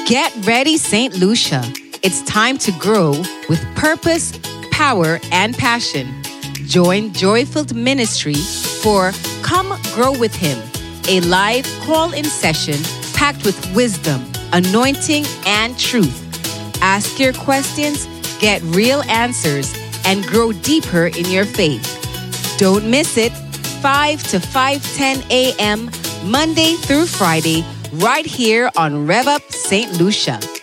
Get ready, St. Lucia. It's time to grow with purpose, power, and passion. Join Joy-Filled Ministry for Come Grow with Him, a live call-in session packed with wisdom, anointing, and truth. Ask your questions, get real answers, and grow deeper in your faith. Don't miss it. 5 to 5:10 a.m. Monday through Friday, right here on Rev Up St. Lucia.